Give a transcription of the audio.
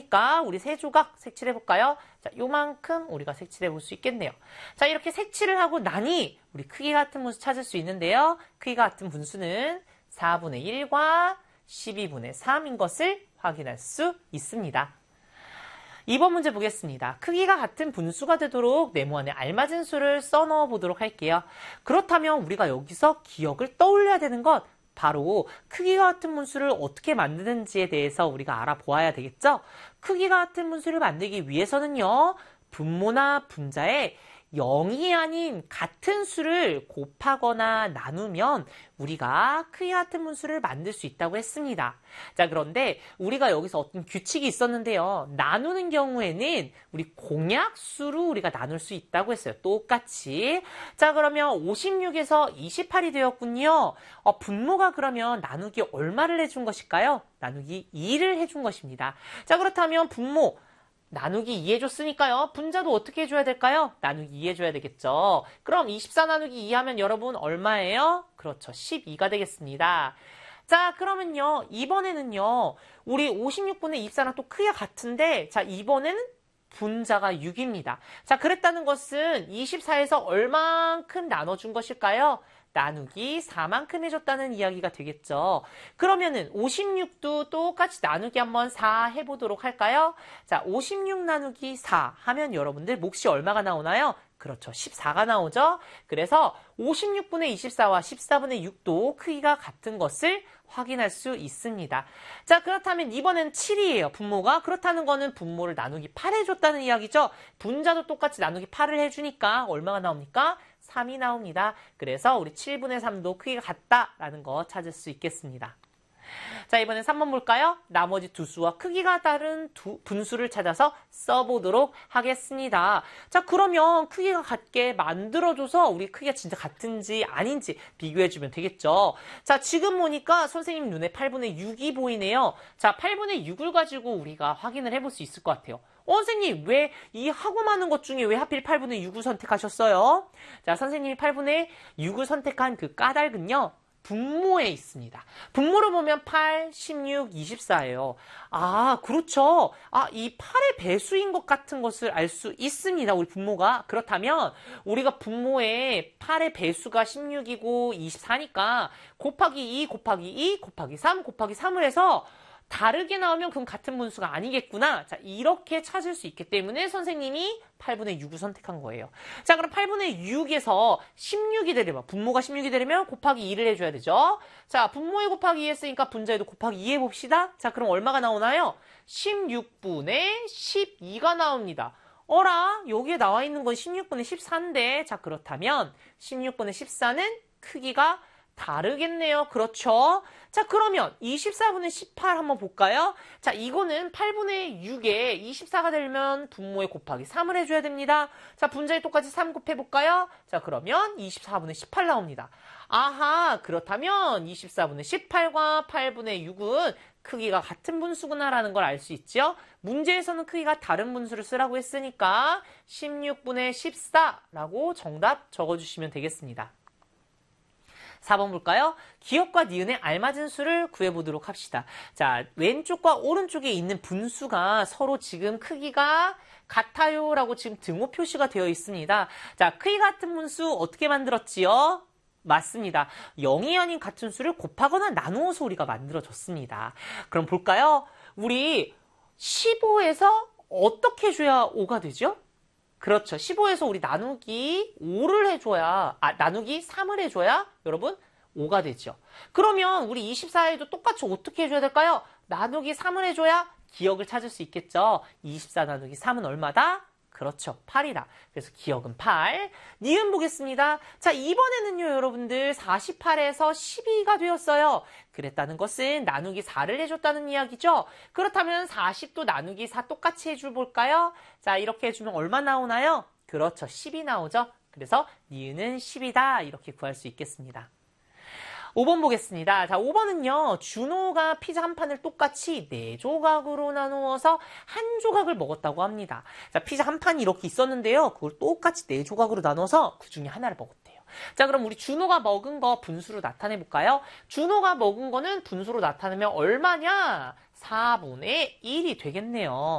있으니까 우리 세 조각 색칠해 볼까요? 자, 요만큼 우리가 색칠해 볼 수 있겠네요. 자, 이렇게 색칠을 하고 나니 우리 크기 같은 분수 찾을 수 있는데요. 크기가 같은 분수는 4분의 1과 12분의 3인 것을 확인할 수 있습니다. 2번 문제 보겠습니다. 크기가 같은 분수가 되도록 네모 안에 알맞은 수를 써넣어 보도록 할게요. 그렇다면 우리가 여기서 기억을 떠올려야 되는 것, 바로 크기가 같은 분수를 어떻게 만드는지에 대해서 우리가 알아보아야 되겠죠? 크기가 같은 분수를 만들기 위해서는요, 분모나 분자에 0이 아닌 같은 수를 곱하거나 나누면 우리가 크기 같은 분수를 만들 수 있다고 했습니다. 자, 그런데 우리가 여기서 어떤 규칙이 있었는데요. 나누는 경우에는 우리 공약수로 우리가 나눌 수 있다고 했어요. 똑같이. 자, 그러면 56에서 28이 되었군요. 분모가 그러면 나누기 얼마를 해준 것일까요? 나누기 2를 해준 것입니다. 자, 그렇다면 분모 나누기 2 해줬으니까요. 분자도 어떻게 해줘야 될까요? 나누기 2 해줘야 되겠죠. 그럼 24 나누기 2 하면 여러분 얼마예요? 그렇죠. 12가 되겠습니다. 자, 그러면요. 이번에는요. 우리 56분의 24랑 또 크기가 같은데, 자, 이번에는 분자가 6입니다. 자, 그랬다는 것은 24에서 얼만큼 나눠준 것일까요? 나누기 4만큼 해줬다는 이야기가 되겠죠. 그러면은 56도 똑같이 나누기 한번 4 해보도록 할까요? 자, 56 나누기 4 하면 여러분들 몫이 얼마가 나오나요? 그렇죠. 14가 나오죠. 그래서 56분의 24와 14분의 6도 크기가 같은 것을 확인할 수 있습니다. 자, 그렇다면 이번엔 7이에요. 분모가. 그렇다는 거는 분모를 나누기 8 해줬다는 이야기죠. 분자도 똑같이 나누기 8을 해주니까 얼마가 나옵니까? 3이 나옵니다. 그래서 우리 7분의 3도 크기가 같다라는 거 찾을 수 있겠습니다. 자, 이번엔 3번 볼까요? 나머지 두 수와 크기가 다른 두 분수를 찾아서 써보도록 하겠습니다. 자, 그러면 크기가 같게 만들어줘서 우리 크기가 진짜 같은지 아닌지 비교해주면 되겠죠. 자, 지금 보니까 선생님 눈에 8분의 6이 보이네요. 자, 8분의 6을 가지고 우리가 확인을 해볼 수 있을 것 같아요. 선생님, 왜 이 하고 많은 것 중에 왜 하필 8분의 6을 선택하셨어요? 자, 선생님이 8분의 6을 선택한 그 까닭은요. 분모에 있습니다. 분모로 보면 8, 16, 24예요. 아, 그렇죠. 이 8의 배수인 것 같은 것을 알 수 있습니다. 우리 분모가. 그렇다면 우리가 분모에 8의 배수가 16이고 24니까 곱하기 2, 곱하기 2, 곱하기 3, 곱하기 3을 해서 다르게 나오면 그럼 같은 분수가 아니겠구나. 자, 이렇게 찾을 수 있기 때문에 선생님이 8분의 6을 선택한 거예요. 자, 그럼 8분의 6에서 16이 되려면, 분모가 16이 되려면 곱하기 2를 해줘야 되죠. 자, 분모에 곱하기 2 했으니까 분자에도 곱하기 2 해봅시다. 자, 그럼 얼마가 나오나요? 16분의 12가 나옵니다. 어라, 여기에 나와 있는 건 16분의 14인데, 자, 그렇다면 16분의 14는 크기가 다르겠네요. 그렇죠? 자, 그러면 24분의 18 한번 볼까요? 자, 이거는 8분의 6에 24가 되려면 분모에 곱하기 3을 해줘야 됩니다. 자, 분자에 똑같이 3 곱해볼까요? 자, 그러면 24분의 18 나옵니다. 아하, 그렇다면 24분의 18과 8분의 6은 크기가 같은 분수구나라는 걸 알 수 있죠? 문제에서는 크기가 다른 분수를 쓰라고 했으니까 16분의 14라고 정답 적어주시면 되겠습니다. 4번 볼까요? 기억과 니은에 알맞은 수를 구해보도록 합시다. 자, 왼쪽과 오른쪽에 있는 분수가 서로 지금 크기가 같아요 라고 지금 등호 표시가 되어 있습니다. 자, 크기 같은 분수 어떻게 만들었지요? 맞습니다. 0이 아닌 같은 수를 곱하거나 나누어서 우리가 만들어줬습니다. 그럼 볼까요? 우리 15에서 어떻게 해줘야 5가 되죠? 그렇죠. 15에서 우리 나누기 5를 해줘야, 나누기 3을 해줘야 여러분 5가 되죠. 그러면 우리 24에도 똑같이 어떻게 해줘야 될까요? 나누기 3을 해줘야 기억을 찾을 수 있겠죠. 24 나누기 3은 얼마다? 그렇죠. 8이다. 그래서 기억은 8. 니은 보겠습니다. 자, 이번에는요, 여러분들 48에서 12가 되었어요. 그랬다는 것은 나누기 4를 해줬다는 이야기죠. 그렇다면 40도 나누기 4 똑같이 해줘볼까요? 자, 이렇게 해주면 얼마 나오나요? 그렇죠. 10이 나오죠. 그래서 니은은 10이다. 이렇게 구할 수 있겠습니다. 5번 보겠습니다. 자, 5번은요. 준호가 피자 한 판을 똑같이 4조각으로 나누어서 한 조각을 먹었다고 합니다. 자, 피자 한 판이 이렇게 있었는데요. 그걸 똑같이 4조각으로 나눠서 그 중에 하나를 먹었대요. 자, 그럼 우리 준호가 먹은 거 분수로 나타내 볼까요? 준호가 먹은 거는 분수로 나타내면 얼마냐? 4분의 1이 되겠네요.